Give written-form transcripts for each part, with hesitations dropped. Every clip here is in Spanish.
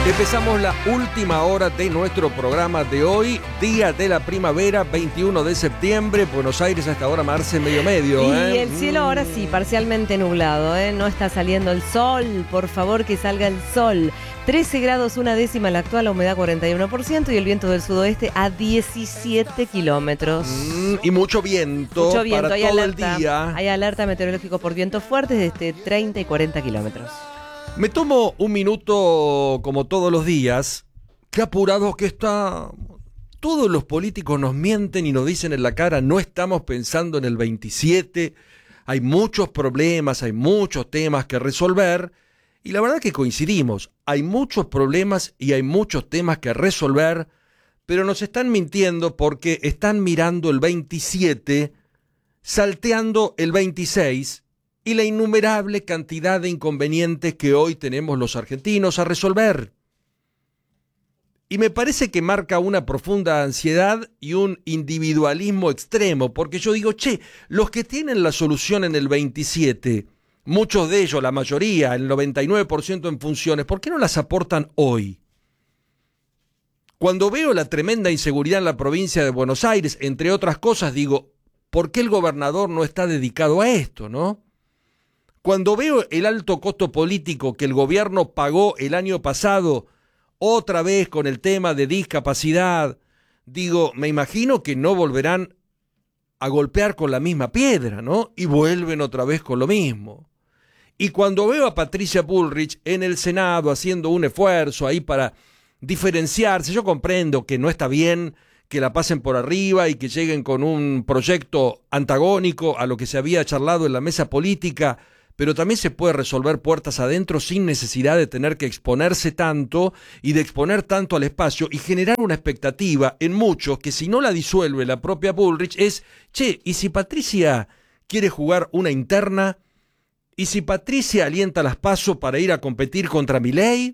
Empezamos la última hora de nuestro programa de hoy, día de la primavera, 21 de septiembre, Buenos Aires hasta ahora marce medio. Y el cielo ahora sí, parcialmente nublado, no está saliendo el sol, por favor que salga el sol. 13 grados, 1/10 la actual, la humedad 41% y el viento del sudoeste a 17 kilómetros. Y mucho viento para hay todo alerta, el día. Hay alerta meteorológico por vientos fuertes de 30 y 40 kilómetros. Me tomo un minuto como todos los días. Qué apurados que está. Todos los políticos nos mienten y nos dicen en la cara, no estamos pensando en el 27. Hay muchos problemas, hay muchos temas que resolver. Y la verdad que coincidimos. Hay muchos problemas y hay muchos temas que resolver. Pero nos están mintiendo porque están mirando el 27, salteando el 26. Y la innumerable cantidad de inconvenientes que hoy tenemos los argentinos a resolver. Y me parece que marca una profunda ansiedad y un individualismo extremo, porque yo digo, los que tienen la solución en el 27, muchos de ellos, la mayoría, el 99% en funciones, ¿por qué no las aportan hoy? Cuando veo la tremenda inseguridad en la provincia de Buenos Aires, entre otras cosas, digo, ¿por qué el gobernador no está dedicado a esto, no? Cuando veo el alto costo político que el gobierno pagó el año pasado, otra vez con el tema de discapacidad, digo, me imagino que no volverán a golpear con la misma piedra, ¿no? Y vuelven otra vez con lo mismo. Y cuando veo a Patricia Bullrich en el Senado haciendo un esfuerzo ahí para diferenciarse, yo comprendo que no está bien que la pasen por arriba y que lleguen con un proyecto antagónico a lo que se había charlado en la mesa política, pero también se puede resolver puertas adentro sin necesidad de tener que exponerse tanto y de exponer tanto al espacio y generar una expectativa en muchos que si no la disuelve la propia Bullrich es, ¿y si Patricia quiere jugar una interna? ¿Y si Patricia alienta las PASO para ir a competir contra Milei?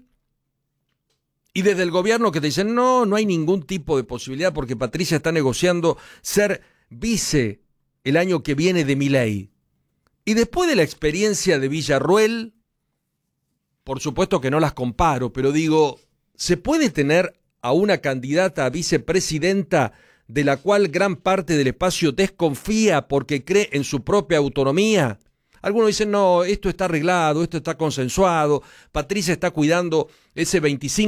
Y desde el gobierno que te dicen, no hay ningún tipo de posibilidad porque Patricia está negociando ser vice el año que viene de Milei. Y después de la experiencia de Villarruel, por supuesto que no las comparo, pero digo, ¿se puede tener a una candidata a vicepresidenta de la cual gran parte del espacio desconfía porque cree en su propia autonomía? Algunos dicen, no, esto está arreglado, esto está consensuado, Patricia está cuidando ese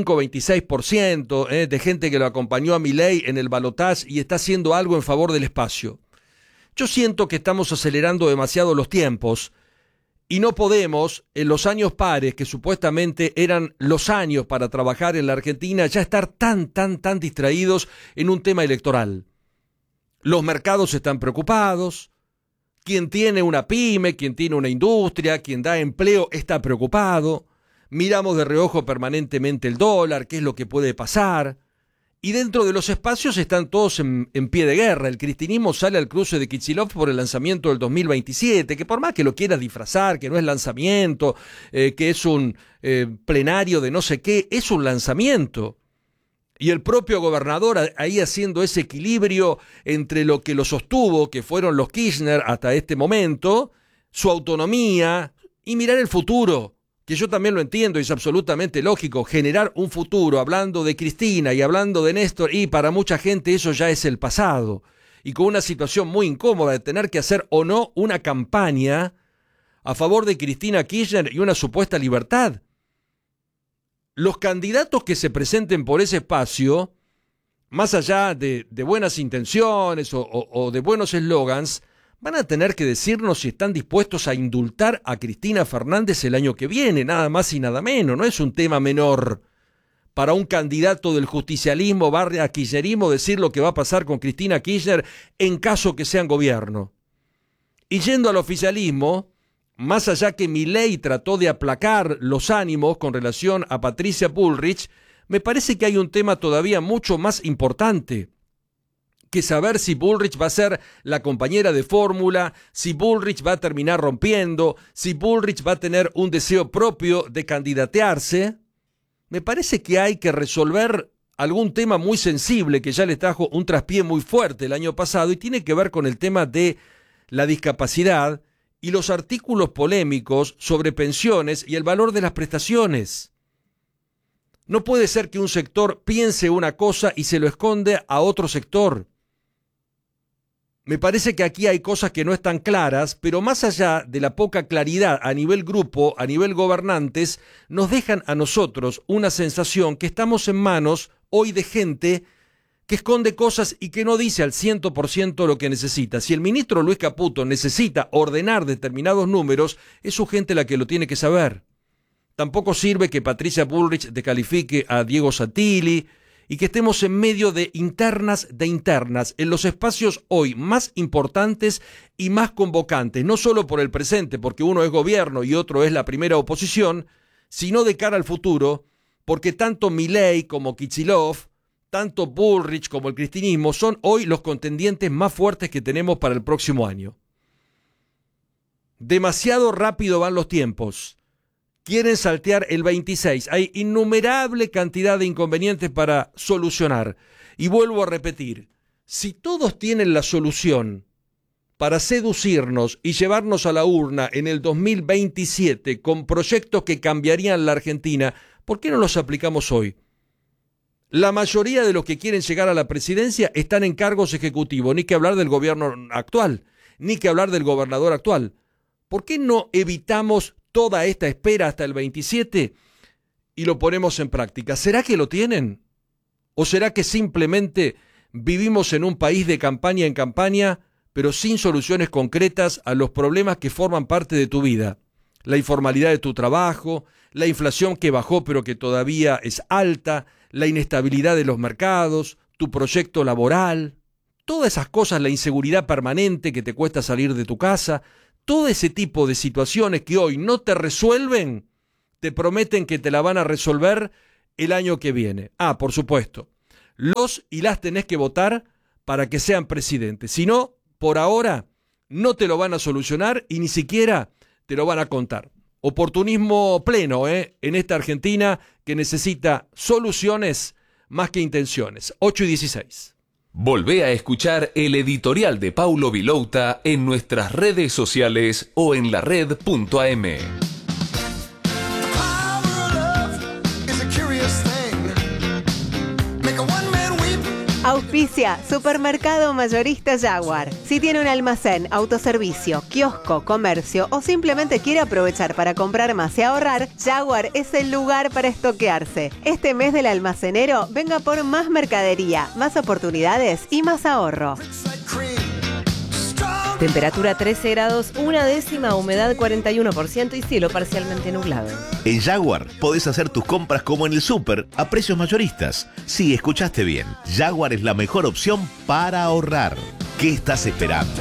25-26% de gente que lo acompañó a Milei en el balotaje y está haciendo algo en favor del espacio. Yo siento que estamos acelerando demasiado los tiempos y no podemos, en los años pares, que supuestamente eran los años para trabajar en la Argentina, ya estar tan distraídos en un tema electoral. Los mercados están preocupados, quien tiene una pyme, quien tiene una industria, quien da empleo está preocupado, miramos de reojo permanentemente el dólar, qué es lo que puede pasar. Y dentro de los espacios están todos en pie de guerra. El cristinismo sale al cruce de Kicillof por el lanzamiento del 2027, que por más que lo quieras disfrazar, que no es lanzamiento, que es un plenario de no sé qué, es un lanzamiento. Y el propio gobernador ahí haciendo ese equilibrio entre lo que lo sostuvo, que fueron los Kirchner hasta este momento, su autonomía y mirar el futuro. Que yo también lo entiendo y es absolutamente lógico, generar un futuro hablando de Cristina y hablando de Néstor, y para mucha gente eso ya es el pasado, y con una situación muy incómoda de tener que hacer o no una campaña a favor de Cristina Kirchner y una supuesta libertad. Los candidatos que se presenten por ese espacio, más allá de buenas intenciones o de buenos eslogans, van a tener que decirnos si están dispuestos a indultar a Cristina Fernández el año que viene, nada más y nada menos. No es un tema menor para un candidato del justicialismo barra kirchnerismo decir lo que va a pasar con Cristina Kirchner en caso que sean gobierno. Y yendo al oficialismo, más allá que Milei trató de aplacar los ánimos con relación a Patricia Bullrich, me parece que hay un tema todavía mucho más importante que saber si Bullrich va a ser la compañera de fórmula, si Bullrich va a terminar rompiendo, si Bullrich va a tener un deseo propio de candidatearse. Me parece que hay que resolver algún tema muy sensible que ya le trajo un traspié muy fuerte el año pasado y tiene que ver con el tema de la discapacidad y los artículos polémicos sobre pensiones y el valor de las prestaciones. No puede ser que un sector piense una cosa y se lo esconde a otro sector. Me parece que aquí hay cosas que no están claras, pero más allá de la poca claridad a nivel grupo, a nivel gobernantes, nos dejan a nosotros una sensación que estamos en manos hoy de gente que esconde cosas y que no dice al 100% lo que necesita. Si el ministro Luis Caputo necesita ordenar determinados números, es su gente la que lo tiene que saber. Tampoco sirve que Patricia Bullrich descalifique a Diego Santilli y que estemos en medio de internas en los espacios hoy más importantes y más convocantes, no solo por el presente, porque uno es gobierno y otro es la primera oposición, sino de cara al futuro, porque tanto Milei como Kicillof, tanto Bullrich como el cristinismo son hoy los contendientes más fuertes que tenemos para el próximo año. Demasiado rápido van los tiempos. Quieren saltear el 26. Hay innumerable cantidad de inconvenientes para solucionar. Y vuelvo a repetir, si todos tienen la solución para seducirnos y llevarnos a la urna en el 2027 con proyectos que cambiarían la Argentina, ¿por qué no los aplicamos hoy? La mayoría de los que quieren llegar a la presidencia están en cargos ejecutivos, ni que hablar del gobierno actual, ni que hablar del gobernador actual. ¿Por qué no evitamos toda esta espera hasta el 27 y lo ponemos en práctica? ¿Será que lo tienen? ¿O será que simplemente vivimos en un país de campaña en campaña, pero sin soluciones concretas a los problemas que forman parte de tu vida? La informalidad de tu trabajo, la inflación que bajó pero que todavía es alta, la inestabilidad de los mercados, tu proyecto laboral, todas esas cosas, la inseguridad permanente que te cuesta salir de tu casa, todo ese tipo de situaciones que hoy no te resuelven, te prometen que te la van a resolver el año que viene. Por supuesto, los y las tenés que votar para que sean presidentes. Si no, por ahora no te lo van a solucionar y ni siquiera te lo van a contar. Oportunismo pleno, en esta Argentina que necesita soluciones más que intenciones. 8:16. Volvé a escuchar el editorial de Paulo Vilouta en nuestras redes sociales o en lared.am. Auspicia Supermercado Mayorista Jaguar. Si tiene un almacén, autoservicio, kiosco, comercio o simplemente quiere aprovechar para comprar más y ahorrar, Jaguar es el lugar para estoquearse. Este mes del almacenero, venga por más mercadería, más oportunidades y más ahorro. Temperatura 13 grados, 1/10, humedad 41% y cielo parcialmente nublado. En Jaguar podés hacer tus compras como en el súper, a precios mayoristas. Sí, escuchaste bien. Jaguar es la mejor opción para ahorrar. ¿Qué estás esperando?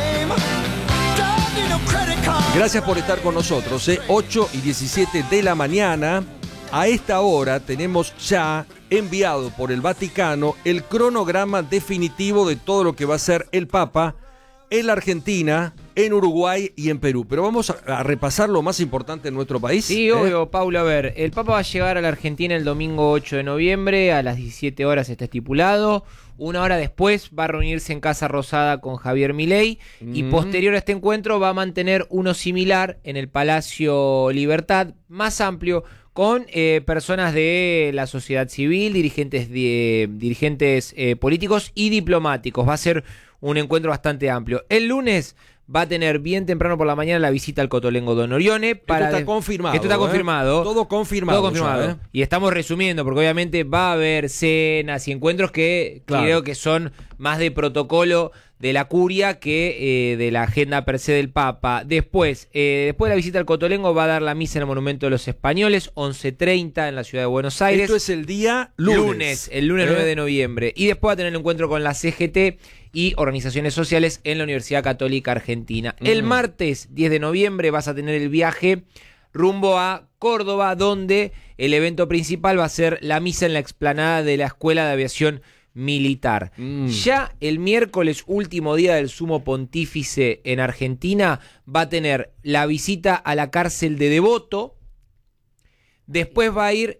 Gracias por estar con nosotros. 8:17 de la mañana. A esta hora tenemos ya enviado por el Vaticano el cronograma definitivo de todo lo que va a ser el Papa en la Argentina, en Uruguay y en Perú. Pero vamos a repasar lo más importante en nuestro país. Sí, obvio, Paulo. A ver, el Papa va a llegar a la Argentina el domingo 8 de noviembre, a las 17 horas está estipulado. Una hora después va a reunirse en Casa Rosada con Javier Milei y posterior a este encuentro va a mantener uno similar en el Palacio Libertad, más amplio, con personas de la sociedad civil, dirigentes políticos y diplomáticos. Va a ser un encuentro bastante amplio. El lunes va a tener bien temprano por la mañana la visita al Cotolengo Don Orione. Esto está confirmado. Esto está confirmado. Todo confirmado. Todo confirmado. Ya, Y estamos resumiendo, porque obviamente va a haber cenas y encuentros que creo que son más de protocolo de la curia que de la agenda per se del Papa. Después de la visita al Cotolengo va a dar la misa en el Monumento de los Españoles, 11:30 en la ciudad de Buenos Aires. Esto es el día lunes. El lunes 9 de noviembre. Y después va a tener el encuentro con la CGT y organizaciones sociales en la Universidad Católica Argentina. El martes 10 de noviembre vas a tener el viaje rumbo a Córdoba, donde el evento principal va a ser la misa en la explanada de la Escuela de Aviación Militar. Ya el miércoles, último día del Sumo Pontífice en Argentina, va a tener la visita a la cárcel de Devoto. Después va a ir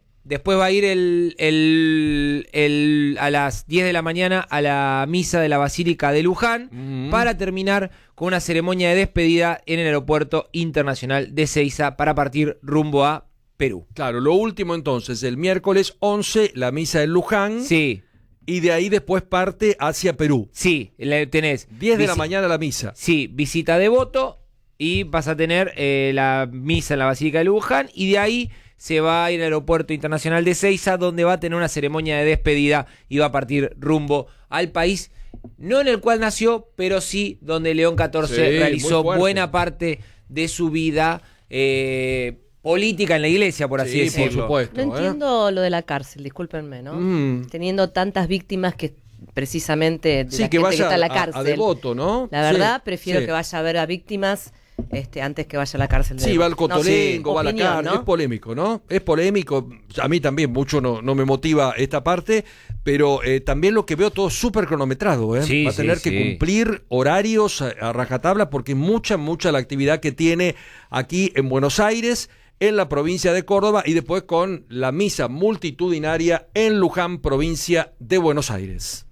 a las 10 de la mañana a la misa de la Basílica de Luján, para terminar con una ceremonia de despedida en el Aeropuerto Internacional de Ezeiza para partir rumbo a Perú. Claro, lo último entonces, el miércoles 11, la misa en Luján. Sí, Y de ahí después parte hacia Perú. sí, tenés 10 de la mañana la misa. Sí, visita de voto y vas a tener la misa en la Basílica de Luján y de ahí se va a ir al Aeropuerto Internacional de Ezeiza, donde va a tener una ceremonia de despedida y va a partir rumbo al país, no en el cual nació, pero sí donde León XIV Sí, realizó muy fuerte. buena parte de su vida política en la iglesia, por así Sí, decirlo. por supuesto. No entiendo lo de la cárcel, discúlpenme, ¿no? Mm. Teniendo tantas víctimas que precisamente de Sí, la que gente vaya que está en la a cárcel. devoto, ¿no? La verdad, Sí, prefiero sí. que vaya a ver a víctimas antes que vaya a la cárcel. Sí, va al No, Cotolengo, va a la opinión, cárcel, ¿no? es polémico, ¿no? Es polémico, a mí también mucho no me motiva esta parte, pero también lo que veo todo súper cronometrado, ¿eh? Sí, Va a sí, tener que sí. cumplir horarios a rajatabla porque mucha la actividad que tiene aquí en Buenos Aires, en la provincia de Córdoba y después con la misa multitudinaria en Luján, provincia de Buenos Aires.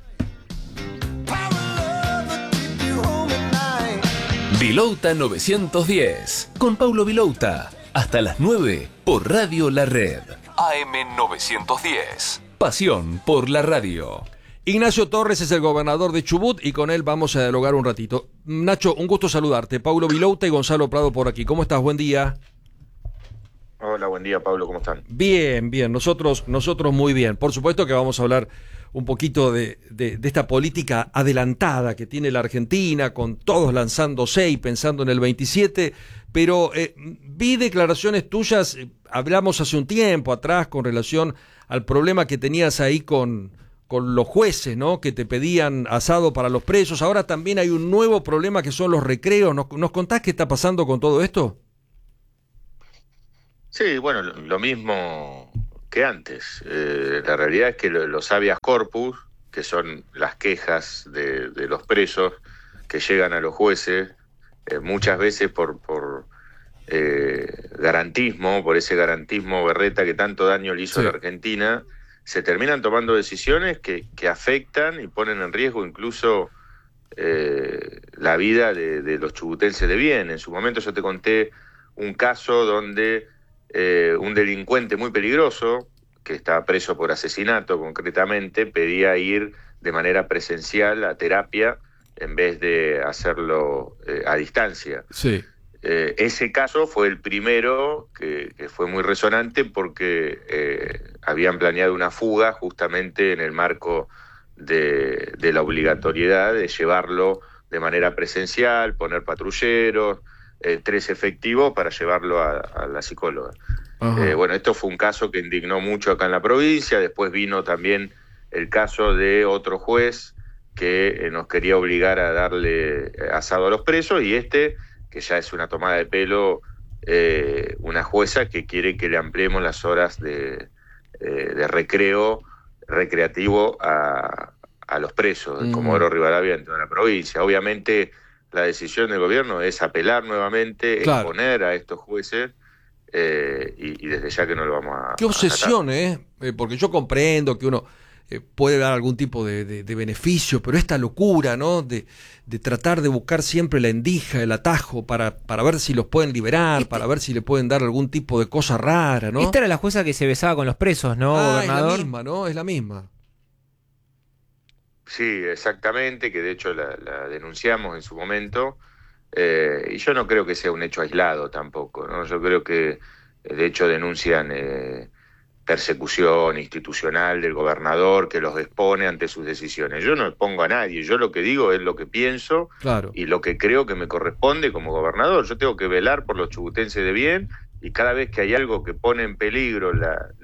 Vilouta 910, con Paulo Vilouta, hasta las 9 por Radio La Red. AM 910, pasión por la radio. Ignacio Torres es el gobernador de Chubut y con él vamos a dialogar un ratito. Nacho, un gusto saludarte. Paulo Vilouta y Gonzalo Prado por aquí. ¿Cómo estás? Buen día. Hola, buen día, Pablo, ¿cómo están? Bien, nosotros muy bien. Por supuesto que vamos a hablar un poquito de esta política adelantada que tiene la Argentina, con todos lanzándose y pensando en el 27, pero vi declaraciones tuyas, hablamos hace un tiempo atrás con relación al problema que tenías ahí con los jueces, ¿no? Que te pedían asado para los presos. Ahora también hay un nuevo problema que son los recreos. ¿Nos contás qué está pasando con todo esto? Sí, bueno, lo mismo que antes. La realidad es que los habeas corpus, que son las quejas de los presos que llegan a los jueces, muchas veces por garantismo, por ese garantismo berreta que tanto daño le hizo a la Argentina, se terminan tomando decisiones que afectan y ponen en riesgo incluso la vida de los chubutenses de bien. En su momento yo te conté un caso donde un delincuente muy peligroso, que estaba preso por asesinato concretamente, pedía ir de manera presencial a terapia en vez de hacerlo a distancia. Sí. Ese caso fue el primero que fue muy resonante porque habían planeado una fuga justamente en el marco de la obligatoriedad de llevarlo de manera presencial, poner patrulleros, 3 efectivos para llevarlo a la psicóloga. Bueno, esto fue un caso que indignó mucho acá en la provincia. Después vino también el caso de otro juez que nos quería obligar a darle asado a los presos, y que ya es una tomada de pelo, una jueza que quiere que le ampliemos las horas de recreativo a los presos, en Comodoro Rivadavia, en toda la provincia. Obviamente la decisión del gobierno es apelar nuevamente, claro, exponer a estos jueces, y desde ya que no lo vamos a... Qué obsesión, porque yo comprendo que uno puede dar algún tipo de beneficio, pero esta locura, ¿no? De tratar de buscar siempre la endija, el atajo, para ver si los pueden liberar, para ver si le pueden dar algún tipo de cosa rara, ¿no? Esta era la jueza que se besaba con los presos, ¿no, gobernador? Es la misma, ¿no? Es la misma. Sí, exactamente, que de hecho la denunciamos en su momento, y yo no creo que sea un hecho aislado tampoco, ¿no? Yo creo que de hecho denuncian persecución institucional del gobernador que los expone ante sus decisiones. Yo no expongo a nadie, yo lo que digo es lo que pienso, claro, y lo que creo que me corresponde como gobernador. Yo tengo que velar por los chubutenses de bien, y cada vez que hay algo que pone en peligro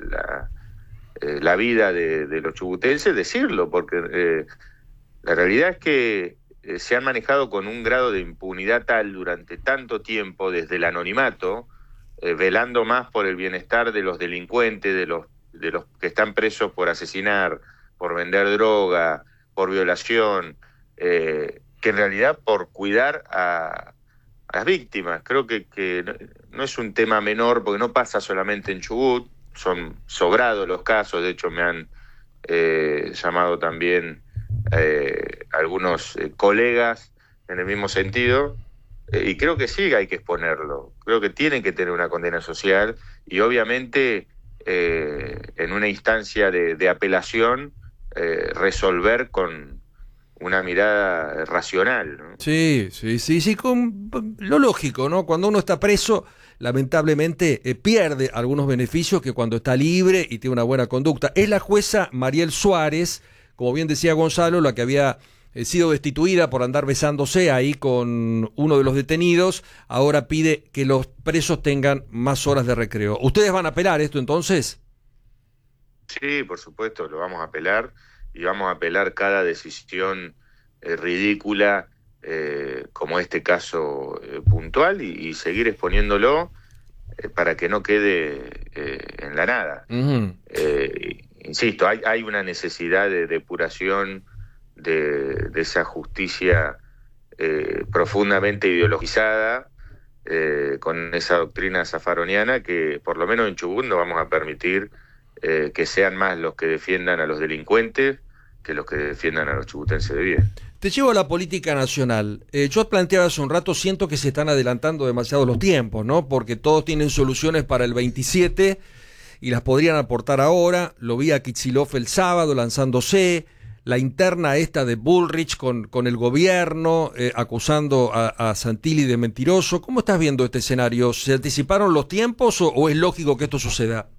la vida de los chubutenses, decirlo, porque la realidad es que se han manejado con un grado de impunidad tal durante tanto tiempo, desde el anonimato, velando más por el bienestar de los delincuentes, de los que están presos por asesinar, por vender droga, por violación, que en realidad por cuidar a las víctimas. Creo que no es un tema menor, porque no pasa solamente en Chubut, son sobrados los casos. De hecho me han llamado también algunos colegas en el mismo sentido, y creo que sí hay que exponerlo, creo que tienen que tener una condena social y obviamente en una instancia de apelación resolver con una mirada racional, ¿no? Sí, con lo lógico, ¿no? Cuando uno está preso, lamentablemente pierde algunos beneficios que cuando está libre y tiene una buena conducta. Es la jueza Mariel Suárez, como bien decía Gonzalo, la que había sido destituida por andar besándose ahí con uno de los detenidos, ahora pide que los presos tengan más horas de recreo. ¿Ustedes van a apelar esto entonces? Sí, por supuesto, lo vamos a apelar y vamos a apelar cada decisión ridícula como este caso puntual y seguir exponiéndolo para que no quede en la nada. Uh-huh. Insisto, hay una necesidad de depuración de esa justicia profundamente ideologizada, con esa doctrina zafaroniana que por lo menos en Chubut no vamos a permitir que sean más los que defiendan a los delincuentes que los que defiendan a los chubutenses de bien. Te llevo a la política nacional. Yo planteaba hace un rato, siento que se están adelantando demasiado los tiempos, ¿no? Porque todos tienen soluciones para el 27 y las podrían aportar ahora. Lo vi a Kicillof el sábado lanzándose, la interna esta de Bullrich con el gobierno, acusando a Santilli de mentiroso. ¿Cómo estás viendo este escenario? ¿Se anticiparon los tiempos o es lógico que esto suceda?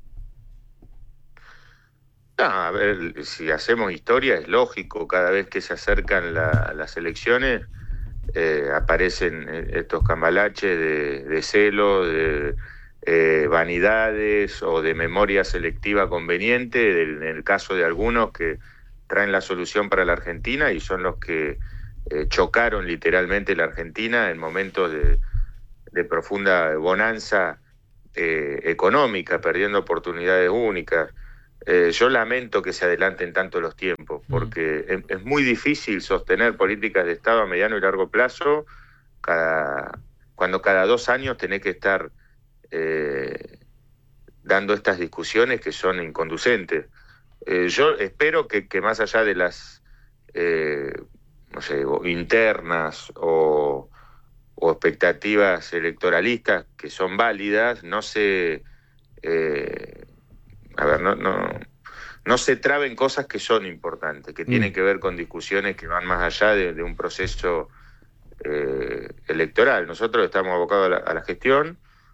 No, a ver, si hacemos historia es lógico, cada vez que se acercan las elecciones aparecen estos cambalaches de celo, de vanidades o de memoria selectiva conveniente, en el caso de algunos que traen la solución para la Argentina y son los que chocaron literalmente la Argentina en momentos de profunda bonanza económica, perdiendo oportunidades únicas. Yo lamento que se adelanten tanto los tiempos, porque es muy difícil sostener políticas de Estado a mediano y largo plazo cuando cada 2 años tenés que estar dando estas discusiones que son inconducentes. Yo espero que más allá de las no sé, internas o expectativas electoralistas que son válidas, no se no se traben cosas que son importantes, que tienen que ver con discusiones que van más allá de un proceso electoral. Nosotros estamos abocados a la gestión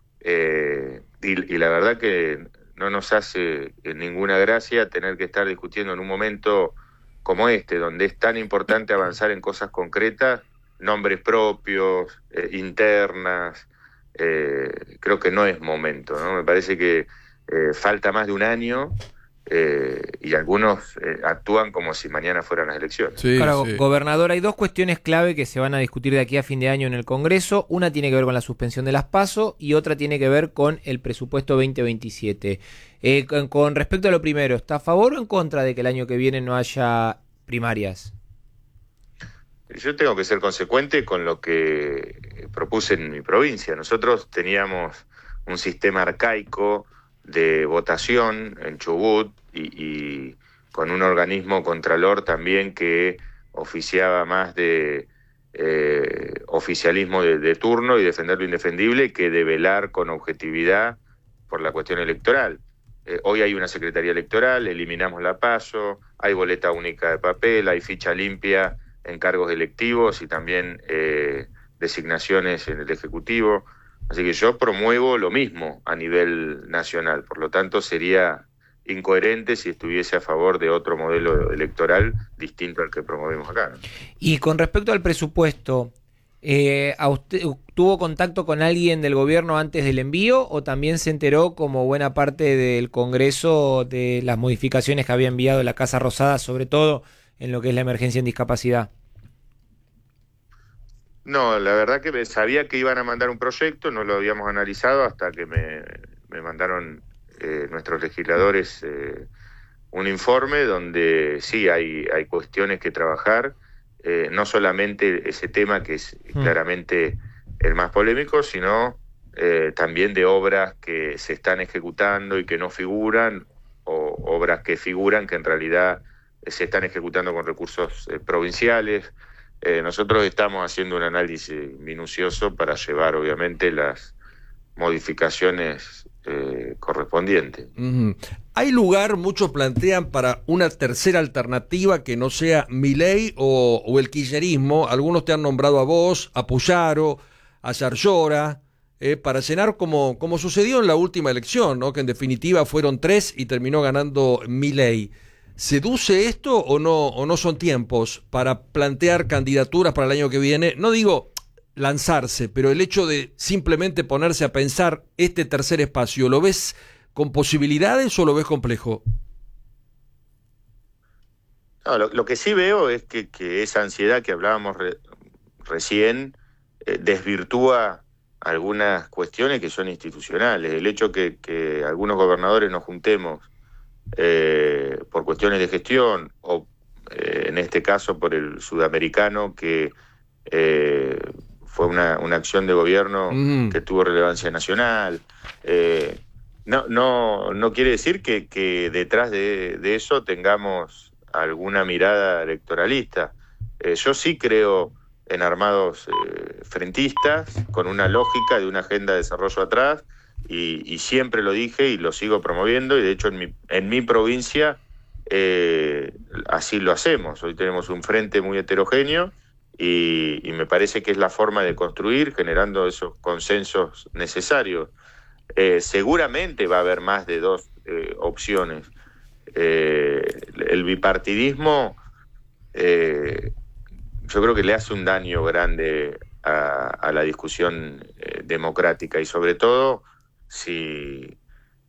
y la verdad que no nos hace ninguna gracia tener que estar discutiendo en un momento como este, donde es tan importante avanzar en cosas concretas, nombres propios, internas. Creo que no es momento, ¿no? Me parece que falta más de un año y algunos actúan como si mañana fueran las elecciones. Sí, claro, sí. Gobernador, hay 2 cuestiones clave que se van a discutir de aquí a fin de año en el Congreso. Una tiene que ver con la suspensión de las PASO y otra tiene que ver con el presupuesto 2027. Con respecto a lo primero, ¿está a favor o en contra de que el año que viene no haya primarias? Yo tengo que ser consecuente con lo que propuse en mi provincia. Nosotros teníamos un sistema arcaico de votación en Chubut y con un organismo contralor también que oficiaba más de oficialismo de turno y defender lo indefendible que de velar con objetividad por la cuestión electoral. Hoy hay una secretaría electoral, eliminamos la PASO, hay boleta única de papel, hay ficha limpia en cargos electivos y también designaciones en el Ejecutivo. Así que yo promuevo lo mismo a nivel nacional, por lo tanto sería incoherente si estuviese a favor de otro modelo electoral distinto al que promovemos acá, ¿no? Y con respecto al presupuesto, ¿a usted tuvo contacto con alguien del gobierno antes del envío o también se enteró, como buena parte del Congreso, de las modificaciones que había enviado la Casa Rosada, sobre todo en lo que es la emergencia en discapacidad? No, la verdad que sabía que iban a mandar un proyecto, no lo habíamos analizado hasta que me mandaron nuestros legisladores un informe donde sí hay cuestiones que trabajar, no solamente ese tema que es claramente el más polémico, sino también de obras que se están ejecutando y que no figuran, o obras que figuran que en realidad se están ejecutando con recursos provinciales. nosotros estamos haciendo un análisis minucioso para llevar, obviamente, las modificaciones correspondientes. ¿Hay lugar, muchos plantean, para una tercera alternativa que no sea Milei o el kirchnerismo? Algunos te han nombrado a vos, a Puyaro, a Yarlora, para llenar como sucedió en la última elección, ¿no? Que en definitiva fueron 3 y terminó ganando Milei. ¿Seduce esto o no son tiempos para plantear candidaturas para el año que viene? No digo lanzarse, pero el hecho de simplemente ponerse a pensar este tercer espacio, ¿lo ves con posibilidades o lo ves complejo? No, lo que sí veo es que esa ansiedad que hablábamos recién desvirtúa algunas cuestiones que son institucionales. El hecho que algunos gobernadores nos juntemos por cuestiones de gestión o en este caso por el sudamericano que fue una acción de gobierno que tuvo relevancia nacional, no quiere decir que detrás de eso tengamos alguna mirada electoralista. Yo sí creo en armados frentistas, con una lógica de una agenda de desarrollo atrás, y siempre lo dije y lo sigo promoviendo, y de hecho en mi provincia así lo hacemos. Hoy tenemos un frente muy heterogéneo y me parece que es la forma de construir, generando esos consensos necesarios. Seguramente va a haber más de 2 opciones. El bipartidismo yo creo que le hace un daño grande a la discusión democrática, y sobre todo si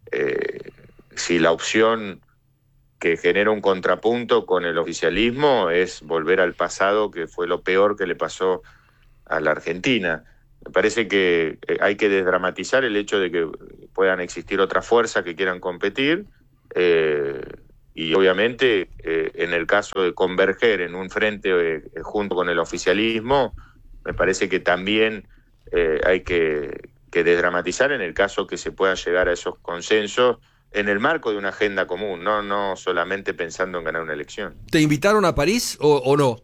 la opción que genera un contrapunto con el oficialismo es volver al pasado, que fue lo peor que le pasó a la Argentina. Me parece que hay que desdramatizar el hecho de que puedan existir otras fuerzas que quieran competir, y obviamente en el caso de converger en un frente junto con el oficialismo, me parece que también hay que desdramatizar en el caso que se pueda llegar a esos consensos en el marco de una agenda común, no solamente pensando en ganar una elección. ¿Te invitaron a París o no?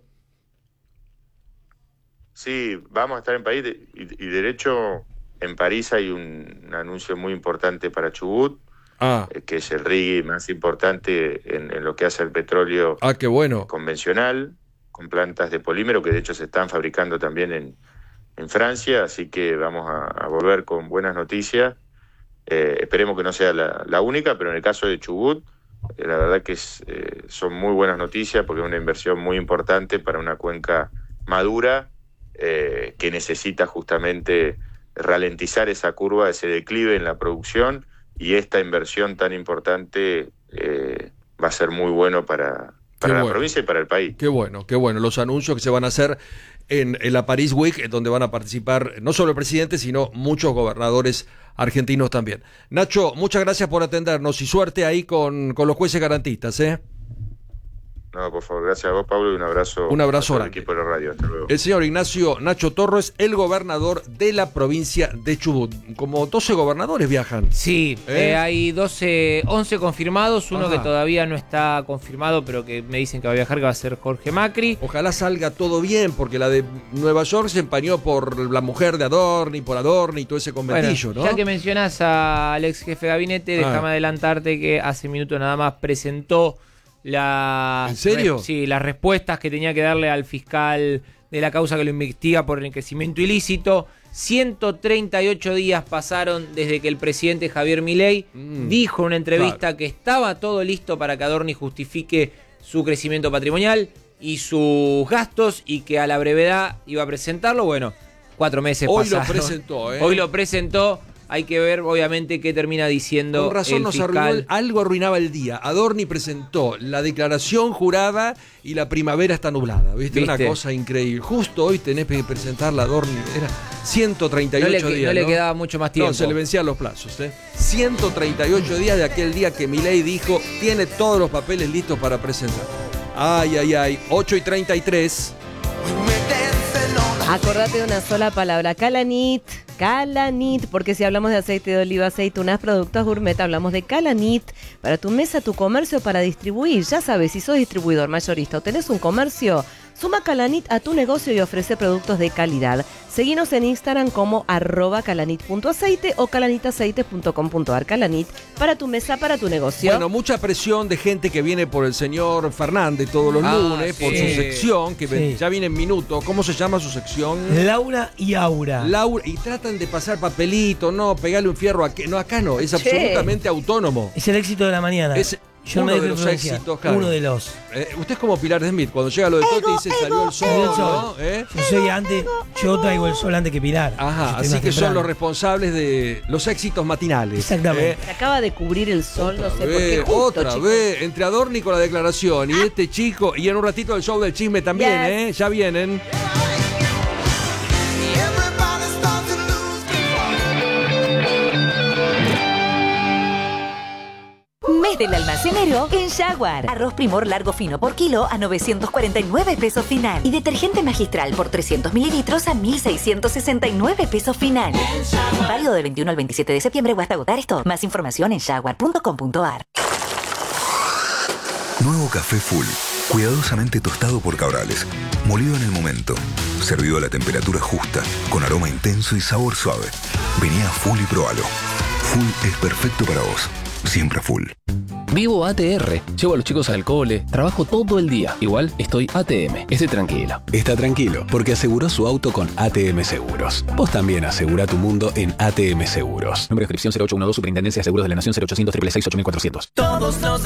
Sí, vamos a estar en París, y de hecho en París hay un anuncio muy importante para Chubut, que es el RIGI más importante en lo que hace el petróleo qué bueno. Convencional, con plantas de polímero que de hecho se están fabricando también en Francia, así que vamos a volver con buenas noticias. Esperemos que no sea la única, pero en el caso de Chubut, la verdad que son muy buenas noticias, porque es una inversión muy importante para una cuenca madura, que necesita justamente ralentizar esa curva, ese declive en la producción, y esta inversión tan importante va a ser muy bueno para la provincia y para el país. Qué bueno los anuncios que se van a hacer en la Paris Week, donde van a participar no solo el presidente, sino muchos gobernadores argentinos también. Nacho, muchas gracias por atendernos y suerte ahí con los jueces garantistas, No, por favor, gracias a vos, Pablo, y un abrazo al al equipo de la radio. Hasta luego. El señor Ignacio Nacho Torres, el gobernador de la provincia de Chubut. Como 12 gobernadores viajan. Sí, hay 11 confirmados, uno que todavía no está confirmado, pero que me dicen que va a viajar, que va a ser Jorge Macri. Ojalá salga todo bien, porque la de Nueva York se empañó por la mujer de Adorni, por Adorni y todo ese conventillo, ¿no? Ya que mencionas al ex jefe de gabinete, déjame adelantarte que hace minutos nada más presentó ¿En serio? Sí, las respuestas que tenía que darle al fiscal de la causa que lo investiga por enriquecimiento ilícito. 138 días pasaron desde que el presidente Javier Milei dijo en una entrevista que estaba todo listo para que Adorni justifique su crecimiento patrimonial y sus gastos, y que a la brevedad iba a presentarlo. Bueno, 4 meses pasaron. Hoy lo presentó. Hay que ver, obviamente, qué termina diciendo Con razón el nos fiscal. Algo arruinaba el día. Adorni presentó la declaración jurada y la primavera está nublada. ¿Viste? Una cosa increíble. Justo hoy tenés que presentar la Adorni. Era 138 días. No le quedaba mucho más tiempo. No, se le vencían los plazos. 138 días de aquel día que Milei dijo tiene todos los papeles listos para presentar. Ay, 8:33. Acordate de una sola palabra, Calanit, porque si hablamos de aceite de oliva, aceitunas, productos gourmet, hablamos de Calanit, para tu mesa, tu comercio, para distribuir. Ya sabes, si sos distribuidor, mayorista o tenés un comercio, Suma Calanit a tu negocio y ofrece productos de calidad. Seguinos en Instagram como @calanit.aceite o calanitaceites.com.ar. Calanit, para tu mesa, para tu negocio. Bueno, mucha presión de gente que viene por el señor Fernández todos los lunes, por su sección, que ya viene en minutos. ¿Cómo se llama su sección? Laura y Aura. Y tratan de pasar papelito, no, pegarle un fierro aquí. No, acá no, es absolutamente autónomo. Es el éxito de la mañana. Es Yo uno me de los éxitos, claro. Uno de los. Usted es como Pilar de Smith, cuando llega lo de Totti dice salió el sol, ¿no? Yo traigo el sol antes que Pilar. Ajá, así que son los responsables de los éxitos matinales. Exactamente. Se acaba de cubrir el sol, no sé por qué. Otra vez, entre Adorni con la declaración y este chico, y en un ratito el show del chisme también, ya vienen. Mes del almacenero en Jaguar. Arroz Primor largo fino por kilo a 949 pesos final. Y detergente magistral por 300 mililitros a 1.669 pesos final. Válido del 21 al 27 de septiembre o hasta agotar esto. Más información en jaguar.com.ar. Nuevo café Full. Cuidadosamente tostado por Cabrales. Molido en el momento. Servido a la temperatura justa. Con aroma intenso y sabor suave. Vení a Full y probalo. Full es perfecto para vos. Siempre Full. Vivo ATR. Llevo a los chicos al cole. Trabajo todo el día. Igual estoy ATM. Estoy tranquilo. Está tranquilo porque aseguró su auto con ATM Seguros. Vos también asegurá tu mundo en ATM Seguros. Número de inscripción 0812 Superintendencia de Seguros de la Nación 0800 666 8400. Todos los